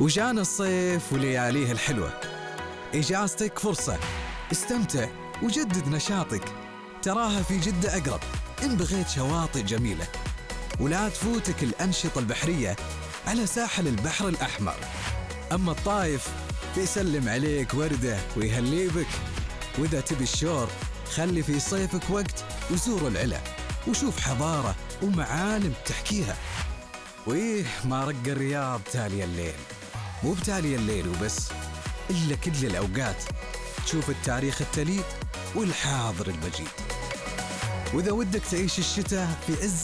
وجانا الصيف ولياليه الحلوة. إجازتك فرصة، استمتع وجدد نشاطك، تراها في جدة أقرب إن بغيت شواطئ جميلة. ولا تفوتك الأنشطة البحرية على ساحل البحر الأحمر. أما الطايف بيسلم عليك وردة ويهلي بك. وإذا تبي الشور خلي في صيفك وقت وزور العلا وشوف حضارة ومعالم تحكيها. وإيه ما رق الرياض تالي الليل، مو بتالي الليل وبس، إلا كل الأوقات تشوف التاريخ التليد والحاضر المجيد. وإذا ودك تعيش الشتاء في عز